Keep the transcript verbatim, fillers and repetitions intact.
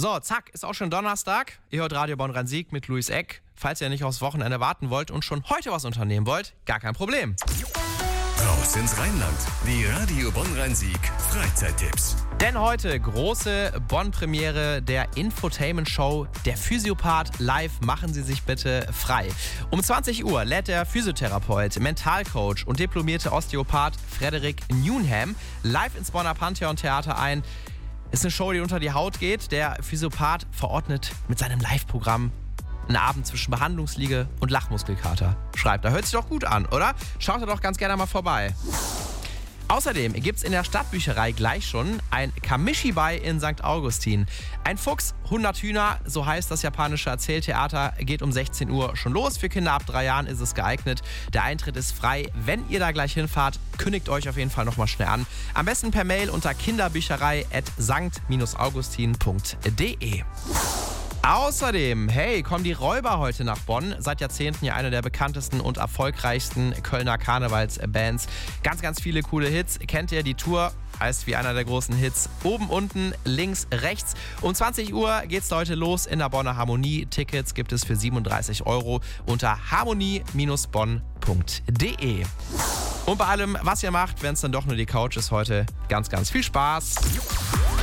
So, zack, ist auch schon Donnerstag. Ihr hört Radio Bonn-Rhein-Sieg mit Luis Eck. Falls ihr nicht aufs Wochenende warten wollt und schon heute was unternehmen wollt, gar kein Problem. Raus ins Rheinland. Die Radio Bonn-Rhein-Sieg Freizeittipps. Denn heute große Bonn-Premiere der Infotainment-Show Der Physiopath live. Machen Sie sich bitte frei. Um zwanzig Uhr lädt der Physiotherapeut, Mentalcoach und diplomierte Osteopath Frederik Newnham live ins Bonner Pantheon-Theater ein. Ist eine Show, die unter die Haut geht. Der Physiopath verordnet mit seinem Live-Programm einen Abend zwischen Behandlungsliege und Lachmuskelkater. Schreibt, da hört sich doch gut an, oder? Schaut da doch ganz gerne mal vorbei. Außerdem gibt es in der Stadtbücherei gleich schon ein Kamishibai in Sankt Augustin. Ein Fuchs, hundert Hühner, so heißt das japanische Erzähltheater, geht um sechzehn Uhr schon los. Für Kinder ab drei Jahren ist es geeignet. Der Eintritt ist frei. Wenn ihr da gleich hinfahrt, kündigt euch auf jeden Fall nochmal schnell an. Am besten per Mail unter kinderbücherei at sankt augustin punkt de. Außerdem, hey, kommen die Räuber heute nach Bonn. Seit Jahrzehnten ja eine der bekanntesten und erfolgreichsten Kölner Karnevalsbands. Ganz, ganz viele coole Hits. Kennt ihr die Tour? Heißt wie einer der großen Hits. Oben, unten, links, rechts. Um zwanzig Uhr geht's heute los in der Bonner Harmonie. Tickets gibt es für siebenunddreißig Euro unter harmonie Bindestrich bonn punkt de. Und bei allem, was ihr macht, wenn es dann doch nur die Couch ist heute, ganz, ganz viel Spaß.